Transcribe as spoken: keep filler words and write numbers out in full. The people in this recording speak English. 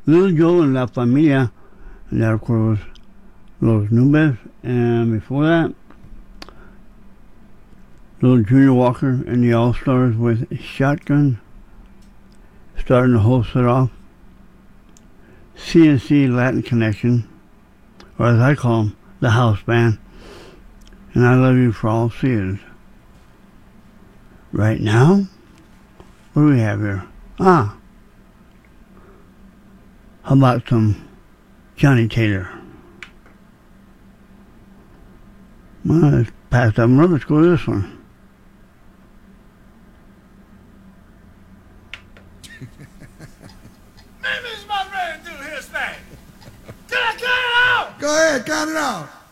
Little Joe and La Familia, and that of course was Los Nubes, and before that, Little Junior Walker and the All Stars with Shotgun, starting to host it off. C N C Latin Connection, or as I call them, the House Band, and I Love You for All Seasons. Right now, what do we have here? Ah, how about some Johnny Taylor? Well, it's past that one. Let's go to this one. Maybe it's about ready to do his thing. Can I cut it out? Go ahead, count it out.